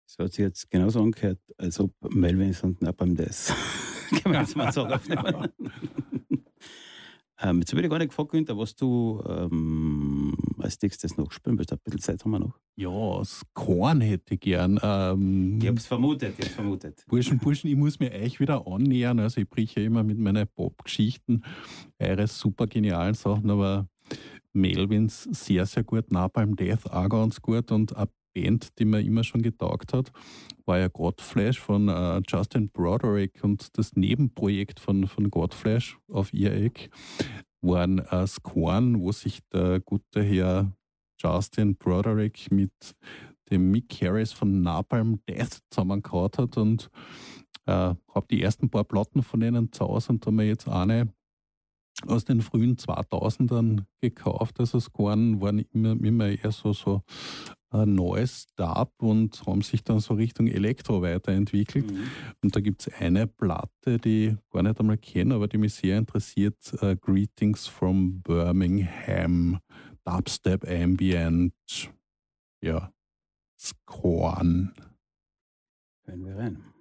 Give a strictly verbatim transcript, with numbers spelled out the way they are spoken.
Das hat sich jetzt genauso angehört, als ob Melvins und Napalm Death gemeinsam Song aufnehmen. ähm, jetzt habe ich dich gar nicht gefragt, Günther, was du ähm, als nächstes noch spielen willst. Ein bisschen Zeit haben wir noch. Ja, Scorn hätte ich gern. Ähm, ich hab's vermutet, ich hab's vermutet. Burschen, Burschen, ich muss mir euch wieder annähern. Also ich brich ja immer mit meinen Pop-Geschichten eure super genialen Sachen, aber Melvins sehr, sehr gut, Napalm Death auch ganz gut und eine Band, die mir immer schon getaugt hat, war ja Godflesh von äh, Justin Broderick und das Nebenprojekt von, von Godflesh auf ihr Eck waren äh, Scorn, wo sich der gute Herr Justin Broderick mit dem Mick Harris von Napalm Death zusammengehauen hat und äh, habe die ersten paar Platten von denen zu Hause und da mir jetzt eine aus den frühen zweitausendern gekauft. Also Scorn waren immer, immer eher so, so ein neues Dub und haben sich dann so Richtung Elektro weiterentwickelt. Mhm. Und da gibt es eine Platte, die ich gar nicht einmal kenne, aber die mich sehr interessiert. Uh, Greetings from Birmingham, Dubstep Ambient, ja, Scorn. Hören wir rein.